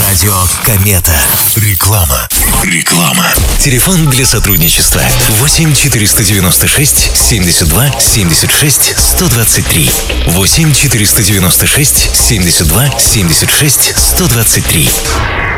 Радио Комета. Реклама. Телефон для сотрудничества 8 496 72 76 123. 8 496 72 76 123.